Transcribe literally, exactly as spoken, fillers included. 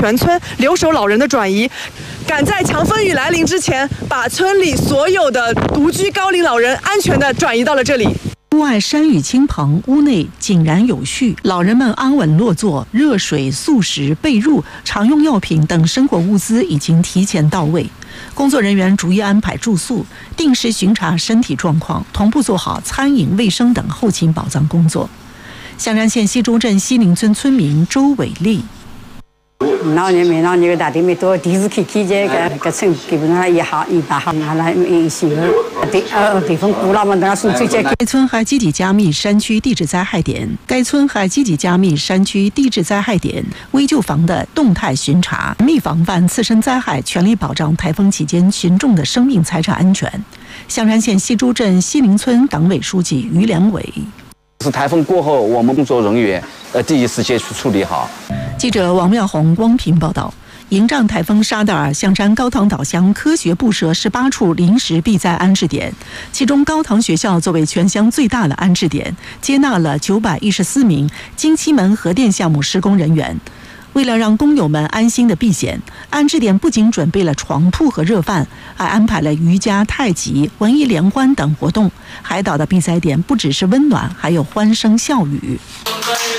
全村留守老人的转移，赶在强风雨来临之前，把村里所有的独居高龄老人安全地转移到了这里。 屋外山雨倾棚，屋内井然有序，老人们安稳落座，热水、素食、被褥、常用药品等生活物资已经提前到位。工作人员逐一安排住宿，定时巡查身体状况，同步做好餐饮、卫生等后勤保障工作。香山县西周镇西宁村村民周伟丽。 老年没老年个大地没多，地市去去这个个村基本上也好一般好，拿来一些地呃地方古老嘛，那是最接。 该村还积极加密山区地质灾害点，该村还积极加密山区地质灾害点危救房的动态巡查，密防范次生灾害，全力保障台风期间群众的生命财产安全。香山县西周镇西宁村党委书记于良伟。 是台风过后，我们工作人员呃第一时间去处理好。 记者王妙红、光平报道。迎战台风沙德尔，香山高塘岛乡科学布设十八处临时避灾安置点，其中高塘学校作为全乡最大的安置点，接纳了九百一十四名金七门核电项目施工人员。为了让工友们安心的避险，安置点不仅准备了床铺和热饭，还安排了瑜伽、太极、文艺联欢等活动。海岛的避灾点不只是温暖，还有欢声笑语。